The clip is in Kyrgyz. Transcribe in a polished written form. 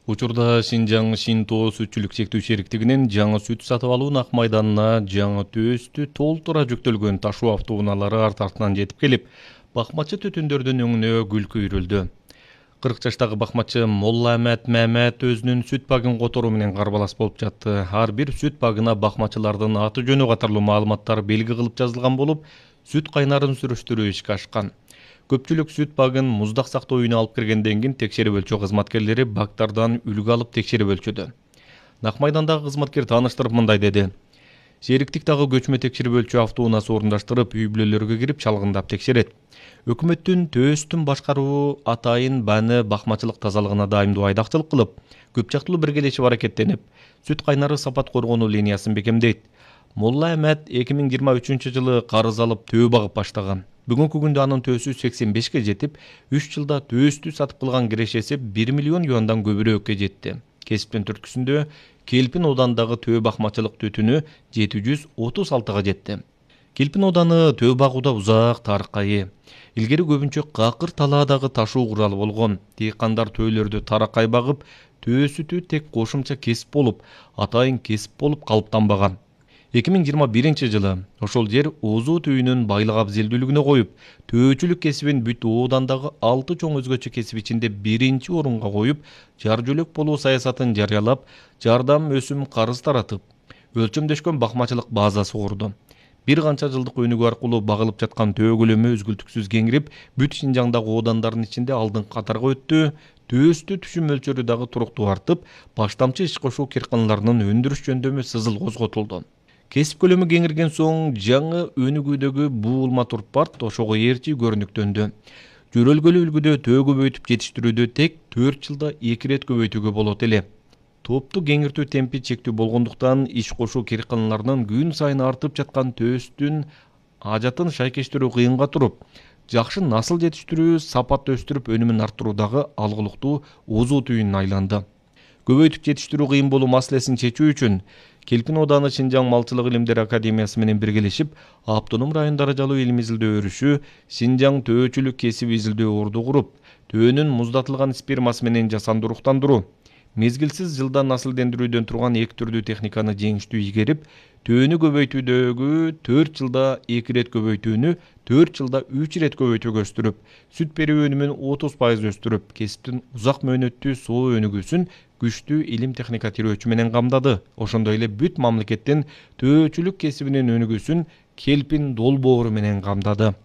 Учурда Шинжаң Шинто сүтчүлүк чектүү шериктигинин жаңы сүт сатып алуу ак майданына жаңы төстү толтура жүктөлгөн ташуу автоунаалары арт артынан жетип келип, бакмачы түтүндөрдүн өңүнө гүл күйрүлдү. 40 жаштагы бакмачы Молла Амет Мемет өзүнүн сүт багын которуу менен карбалас болуп жатты. Ар бир сүт багына бакмачылардын аты жөнү катарлуу маалыматтар белги кылып жазылган болуп, сүт кайнарын сүрүштүрүү ишке ашкан. Көпчүлүк сүт багын муздак сактоо үйүнө алып киргенден кийин текшерип өлчөө кызматкерлери бактардан үлгү алып текшерип өлчөдү. Нак майдандагы кызматкер тааныштырып мындай деди: Шериктик дагы көчмө текшерип өлчөө автоунаасы орундаштырып, үй бүлөлөргө кирип чалгындап текшерет. Өкмөттүн төстүн башкаруу атайын баны бакмачылык тазалыгына дайымдуу айдакчылык кылып, көп жактылуу биргелешип аракеттенип, сүт кайнары сапат коргонуу линиясын бекемдейт. Молла Эмет 2023-жылы карыз алып төө багып баштаган. Бүгүнкү күндө анын төөсү 85ке жетип, 3 жылда төөстү сатып кылган кирешеси 1 миллион юандан көбүрөөккө жетти. Кесиптин түрткүсүндө Келпин оодандагы төө бакмачылык түтүнү 736-га жетти. Келпин ооданы төө багууда узак тарыхка ээ. Илгери көбүнчө какыр талаадагы ташуу куралы болгон. Дыйкандар төөлөрдү таракай багып, төө сүтү тек кошумча кесип болуп, атайын кесип болуп калыптанбаган. 2021-жылы ошол жер Озуу түйүнүн байлык абзелдүүлүгүнө коюп, төөчүлүк кесибин бүт оодандагы 6 чоң өзгөчө кесип ичинде 1-орунга коюп, жар жөлөк болуу саясатын жарыялап, жардам өсүм карыз таратып, өлчөмдөшкөн бакмачылык базасы курду. Бир канча жылдык өнүгүү аркылуу багылып жаткан төө көлөмү үзгүлтүксүз кеңирип, бүт Шинжаңдагы оодандардын ичинде алдыңкы катарга өттү. Төөстү түшүм мөлчөрү дагы туруктуу артып, баштамчы иш кошуу кыйрканаларынын өндүрүш жөндөмү сызыл козготулду. Кесип көлөмү кеңирген соң жаңы өнүгүүдөгү буулма турпарт ошого ээрчи көрүнүктөндү. Жөрөлгөлүү үлгүдө төө көбөйтүп жетиштирүүдө тек 4 жылда 2 ирет көбөйтүүгө болот эле. Топту кеңиртүү темпи чектүү болгондуктан иш кошуу кыйрканаларынын күн сайын артып жаткан төөстүн ажатын шайкештирүү кыйынга туруп, жакшы насыл жетиштирүү, сапат өстүрүп өнүмүн арттыруу дагы алгылыктуу Озуу түйүнүнө айланды. Көбөйтүп жетиштирүү кыйын болуу маселесин чечүү үчүн Келпин ооданы Шинжаң малчылык илимдери академиясы менен биргелешип, автоном район даражалуу илим изилдөө өрүшү Шинжаң төөчүлүк кесип изилдөө орду куруп, төөнүн муздатылган спермасы менен жасанды уруктандыруу, мезгилсиз жылдам насылдендирүүдөн турган эки түрдүү техниканы жеңиштүү ийгерип, төөнү көбөйтүүдөгү 4 жылда 2 ирет көбөйтүүнү 4 жылда 3 ирет көбөйтүүгө өстүрүп, сүт берүү өнүмүн 30% өстүрүп, кесиптин узак мөөнөттүү соо өнүгүүсүн күчтүү илим техника тирөөчү менен камдады. Ошондой эле бүт мамлекеттин төөчүлүк кесибинин өнүгүүсүн Келпин долбоору менен камдады.